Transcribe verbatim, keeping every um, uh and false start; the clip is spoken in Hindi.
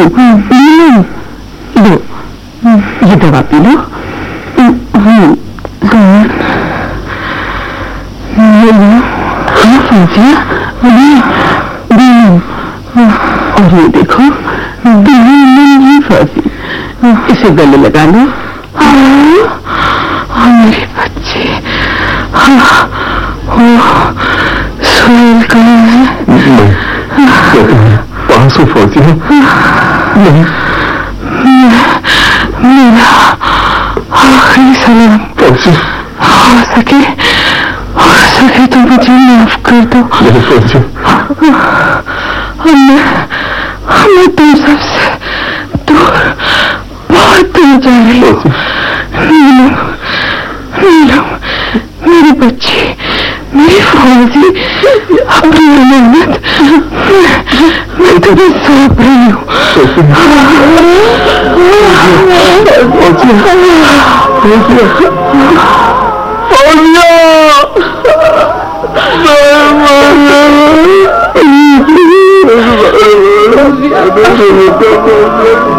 लो, ये दवा पी लो। हाँ फौजिया, और ये देखो नहीं फौजी, इसे गले लगा लो। मेरे बच्चे, सोहेल कहाँ है? पास हो फौजिया। नहीं, मेरा आखिरी सलाम फौजी। हो सके हो सके तो मुझे माफ कर दो। नहीं फौजी, हमें हमें तुम सबसे दूर, बहुत दूर जा रही हो। नीलू, नीलू, मेरी बच्ची, मेरी फौजी, अपनी मेहनत, मैं तुम्हें सौंप रही हूँ। फौजिया,